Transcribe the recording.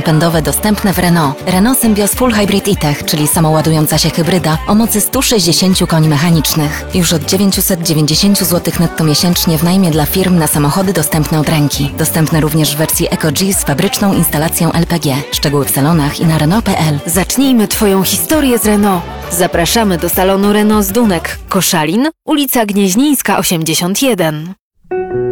napędowe dostępne w Renault. Renault Symbioz Full Hybrid e-Tech, czyli samoładująca się hybryda o mocy 160 koni mechanicznych. Już od 990 zł netto miesięcznie w najmie dla firm na samochody dostępne od ręki. Dostępne również w wersji EcoG z fabryczną instalacją LPG. Szczegóły w salonach i na Renault.pl. Zacznijmy Twoją historię z Renault. Zapraszamy do salonu Renault z Dunek, Koszalin, ulica Gnieźnieńska 81.